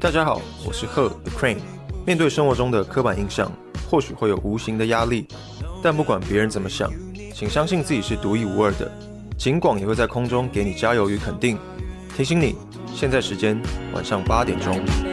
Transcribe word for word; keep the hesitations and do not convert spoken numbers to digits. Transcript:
大家好，我是贺 The Crane。面对生活中的刻板印象，或许会有无形的压力，但不管别人怎么想，请相信自己是独一无二的。警广也会在空中给你加油与肯定，提醒你，现在时间晚上八点钟。